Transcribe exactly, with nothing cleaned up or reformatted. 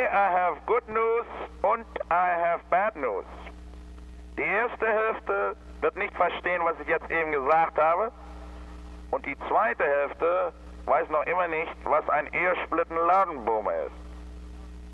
I have good news und I have bad news. Die erste Hälfte wird nicht verstehen, was ich jetzt eben gesagt habe. Und die zweite Hälfte weiß noch immer nicht, was ein Ehersplitten Ladenboomer ist.